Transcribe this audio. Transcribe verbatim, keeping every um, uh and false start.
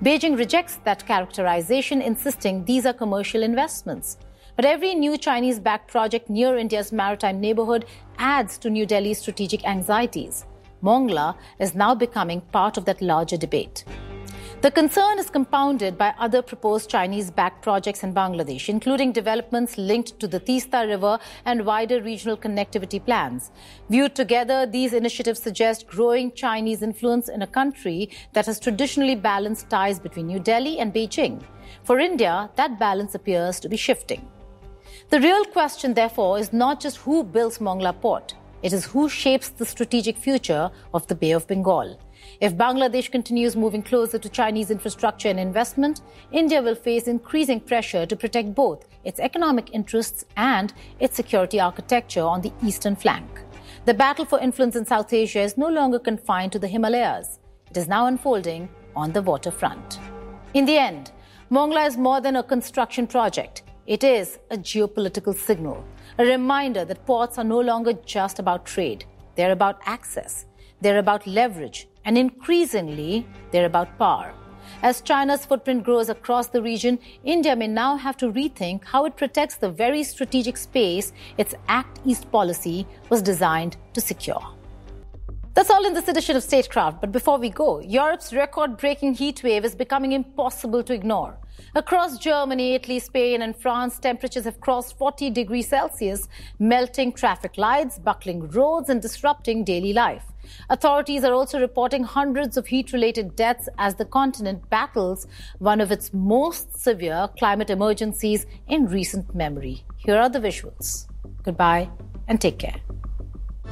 Beijing rejects that characterization, insisting these are commercial investments. But every new Chinese-backed project near India's maritime neighborhood adds to New Delhi's strategic anxieties. Mongla is now becoming part of that larger debate. The concern is compounded by other proposed Chinese-backed projects in Bangladesh, including developments linked to the Teesta River and wider regional connectivity plans. Viewed together, these initiatives suggest growing Chinese influence in a country that has traditionally balanced ties between New Delhi and Beijing. For India, that balance appears to be shifting. The real question, therefore, is not just who builds Mongla Port. It is who shapes the strategic future of the Bay of Bengal. If Bangladesh continues moving closer to Chinese infrastructure and investment, India will face increasing pressure to protect both its economic interests and its security architecture on the eastern flank. The battle for influence in South Asia is no longer confined to the Himalayas. It is now unfolding on the waterfront. In the end, Mongla is more than a construction project. It is a geopolitical signal, a reminder that ports are no longer just about trade. They're about access. They're about leverage. And increasingly, they're about power. As China's footprint grows across the region, India may now have to rethink how it protects the very strategic space its Act East policy was designed to secure. That's all in this edition of Statecraft. But before we go, Europe's record-breaking heat wave is becoming impossible to ignore. Across Germany, Italy, Spain and France, temperatures have crossed forty degrees Celsius, melting traffic lights, buckling roads and disrupting daily life. Authorities are also reporting hundreds of heat-related deaths as the continent battles one of its most severe climate emergencies in recent memory. Here are the visuals. Goodbye and take care.